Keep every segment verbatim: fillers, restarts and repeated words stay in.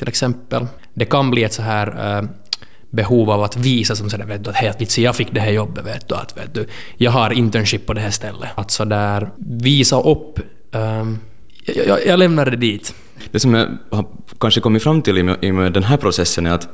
till exempel. Det kan bli ett så här äh, behov av att visa som sådär, vet du, att hej, att jag fick det här jobbet, vet du, att vet du, jag har internship på det här stället. Att så där visa upp, ähm, jag, jag, jag lämnar det dit. Det som jag har kanske kommit fram till i med, i med den här processen är att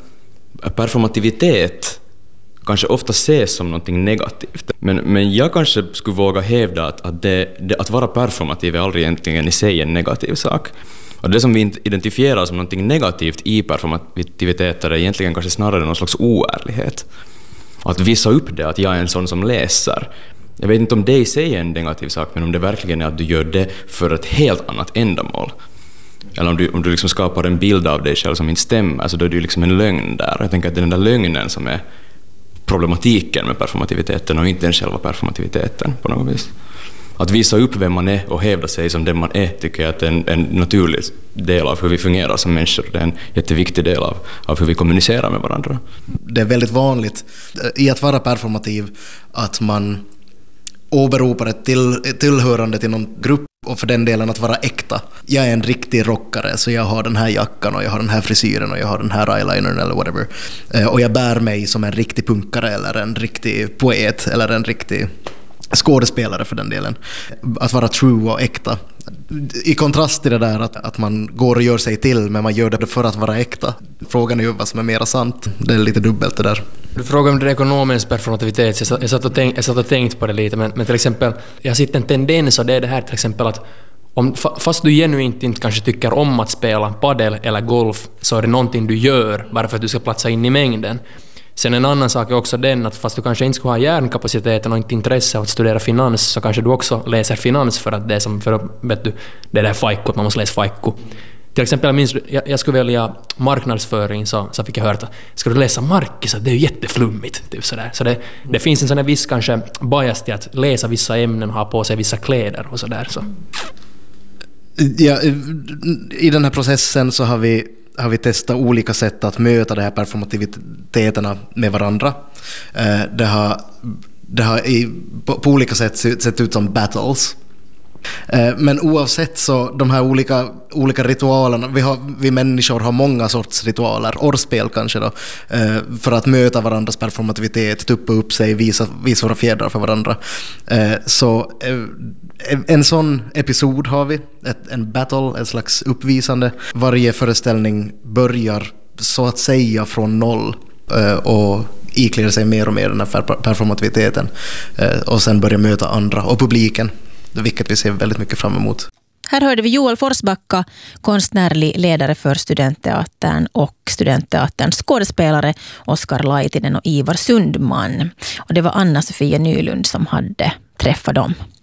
performativitet kanske ofta ses som någonting negativt. Men, men jag kanske skulle våga hävda att, att, det, det, att vara performativ är aldrig egentligen i sig en negativ sak. Och det som vi identifierar som någonting negativt i performativitet är egentligen kanske snarare någon slags oärlighet. Att visa upp det, att jag är en sån som läser. Jag vet inte om det i sig är en negativ sak, men om det verkligen är att du gör det för ett helt annat ändamål. Eller om du, om du liksom skapar en bild av dig själv som inte stämmer, så då är det liksom en lögn där. Jag tänker att det är den där lögnen som är problematiken med performativiteten och inte den själva performativiteten på något vis. Att visa upp vem man är och hävda sig som den man är tycker jag att det är en, en naturlig del av hur vi fungerar som människor. Det är en jätteviktig del av, av hur vi kommunicerar med varandra. Det är väldigt vanligt i att vara performativ att man åberopar ett till, tillhörande till någon grupp och för den delen att vara äkta. Jag är en riktig rockare, så jag har den här jackan och jag har den här frisyren och jag har den här eyelinern eller whatever. Och jag bär mig som en riktig punkare eller en riktig poet eller en riktig skådespelare för den delen. Att vara true och äkta. I kontrast till det där att, att man går och gör sig till, men man gör det för att vara äkta. Frågan är ju vad som är mera sant. Det är lite dubbelt det där. Du frågar om det ekonomisk performativitet. Jag satt, jag satt och tänkt, jag satt och tänkt på det lite, men, men till exempel, jag har sett en tendens och det är det här till exempel att om, fast du genuint inte kanske tycker om att spela padel eller golf, så är det någonting du gör bara för att du ska platsa in i mängden. Sen en annan sak är också den att fast du kanske inte ska ha hjärnkapaciteten och inte intresse av att studera finans, så kanske du också läser finans för att det är som för att, vet du, det är där fajko, att man måste läsa fajko. Till exempel, jag, minns, jag, jag skulle välja marknadsföring, så, så fick jag höra att ska du läsa markis, det är ju jätteflummigt. Typ sådär. Så det, det finns en sån här viss kanske bias till att läsa vissa ämnen och ha på sig vissa kläder och sådär. Så. Ja, i den här processen så har vi har vi testat olika sätt att möta de här performativiteterna med varandra. Det har, det har i, på, på olika sätt sett ut som battles. Men oavsett så, de här olika, olika ritualerna, vi, har, vi människor har många sorts ritualer, orrspel kanske då, för att möta varandras performativitet, tuppa upp sig, visa, visa våra fjädrar för varandra. Så en sån episod har vi, ett, en battle, ett slags uppvisande. Varje föreställning börjar så att säga från noll och iklär sig mer och mer den här performativiteten och sen börjar möta andra och publiken, vilket vi ser väldigt mycket fram emot. Här hörde vi Joel Forsbacka, konstnärlig ledare för Studentteatern, och Studentteaterns skådespelare Oskar Laitinen och Ivar Sundman. Och det var Anna-Sofia Nylund som hade träffat dem.